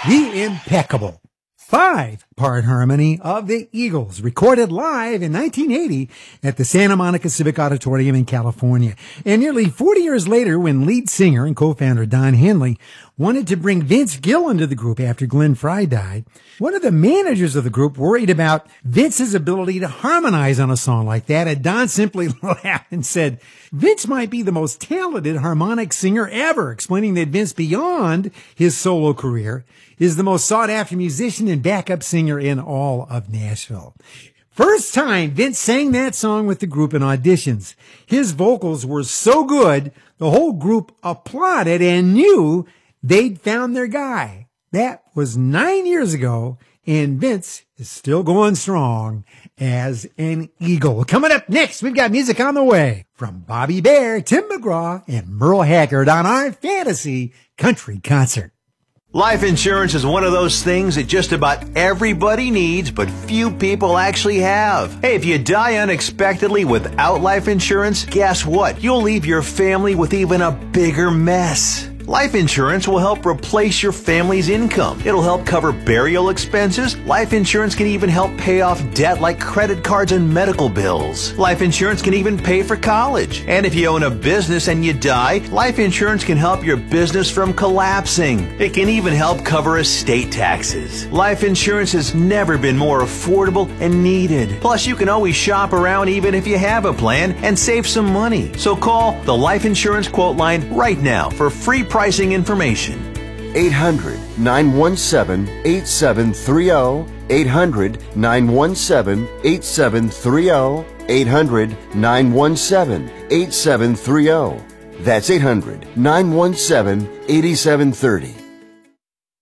The impeccable 5-part harmony of the Eagles, recorded live in 1980 at the Santa Monica Civic Auditorium in California. And nearly 40 years later, when lead singer and co-founder Don Henley wanted to bring Vince Gill into the group after Glenn Frey died, one of the managers of the group worried about Vince's ability to harmonize on a song like that, and Don simply laughed and said, Vince might be the most talented harmonic singer ever, explaining that Vince, beyond his solo career, is the most sought-after musician and backup singer in all of Nashville. First time Vince sang that song with the group in auditions. His vocals were so good, the whole group applauded and knew they'd found their guy. That was 9 years ago, and Vince is still going strong as an Eagle. Coming up next, we've got music on the way from Bobby Bare, Tim McGraw, and Merle Haggard on our Fantasy Country Concert. Life insurance is one of those things that just about everybody needs, but few people actually have. Hey, if you die unexpectedly without life insurance, guess what? You'll leave your family with even a bigger mess. Life insurance will help replace your family's income. It'll help cover burial expenses. Life insurance can even help pay off debt like credit cards and medical bills. Life insurance can even pay for college. And if you own a business and you die, life insurance can help your business from collapsing. It can even help cover estate taxes. Life insurance has never been more affordable and needed. Plus, you can always shop around even if you have a plan and save some money. So call the Life Insurance Quote Line right now for free pricing information. 800-917-8730. 800-917-8730. 800-917-8730. That's 800-917-8730.